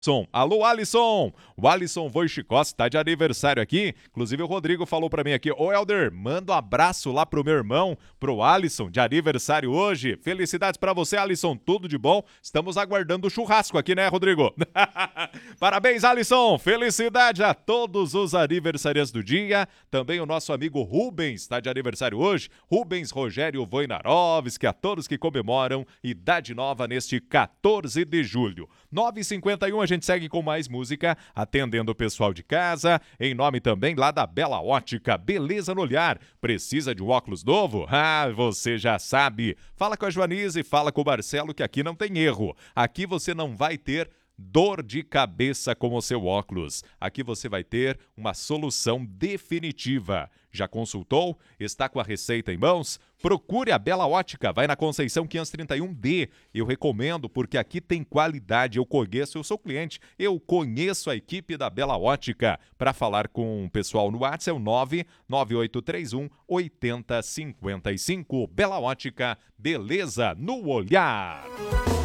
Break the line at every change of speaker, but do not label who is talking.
Alô, Alisson! O Alisson Wojcikowski tá de aniversário aqui. Inclusive, o Rodrigo falou pra mim aqui: Ô, Helder, manda um abraço lá pro meu irmão, pro Alisson, de aniversário hoje. Felicidades pra você, Alisson. Tudo de bom. Estamos aguardando o churrasco aqui, né, Rodrigo? Parabéns, Alisson! Felicidade a todos os aniversariantes do dia. Também o nosso amigo Rubens está de aniversário hoje. Rubens Rogério Wojnarowski, a todos que comemoram idade nova neste 14 de julho. 9h51, a gente segue com mais música, atendendo o pessoal de casa, em nome também lá da Bela Ótica, beleza no olhar. Precisa de um óculos novo? Ah, você já sabe. Fala com a Joanice, fala com o Marcelo, que aqui não tem erro. Aqui você não vai ter dor de cabeça com o seu óculos. Aqui você vai ter uma solução definitiva. Já consultou? Está com a receita em mãos? Procure a Bela Ótica, vai na Conceição 531B. Eu recomendo porque aqui tem qualidade. Eu sou cliente, eu conheço a equipe da Bela Ótica. Para falar com o pessoal no WhatsApp é o 99831 8055. Bela Ótica, beleza no olhar.